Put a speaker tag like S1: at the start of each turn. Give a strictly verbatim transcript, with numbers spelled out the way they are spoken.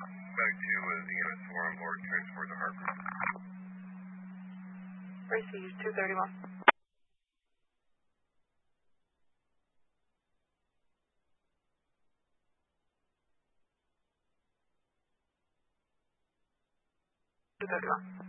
S1: Back to uh, the units four on board, transport to Harper.
S2: Received, two thirty-one. two thirty-one.